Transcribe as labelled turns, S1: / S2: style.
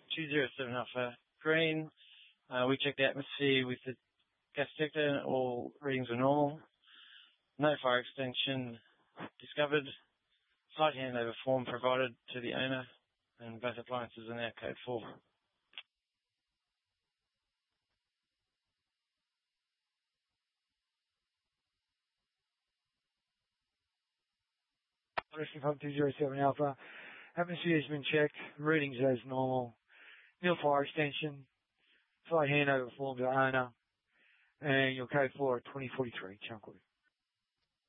S1: 207 Alpha green. We checked the atmosphere with the gas detector and all readings were normal. No fire extension discovered. Site handover form provided to the owner and both appliances are now code 4.
S2: Rescue Pump 207 Alpha. Atmosphere has been checked. Readings as normal. Nil fire extension. Site handover form to owner. And your code 4 at 2043 Chunkwood.